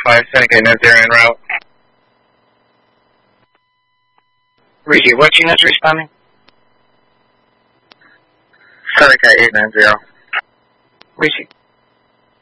5, Seneca 90 en route. Reedy, what units responding? Seneca 890. Reedy.